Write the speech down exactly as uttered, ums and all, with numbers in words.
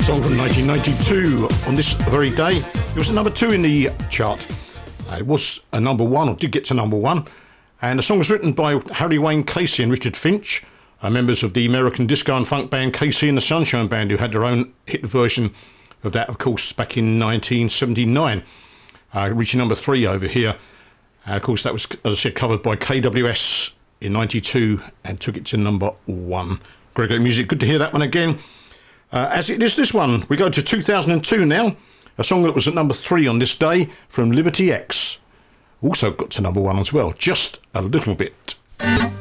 Song from nineteen ninety-two. On this very day, it was a number two in the chart. Uh, it was a number one, or did get to number one. And the song was written by Harry Wayne Casey and Richard Finch, uh, members of the American disco and funk band Casey and the Sunshine Band, who had their own hit version of that, of course, back in nineteen seventy-nine. Uh, reaching number three over here. Uh, of course, that was, as I said, covered by K W S in ninety-two and took it to number one. Great, great music. Good to hear that one again. Uh, as it is this one, we go to two thousand two now. A song that was at number three on this day from Liberty X. Also got to number one as well, just a little bit.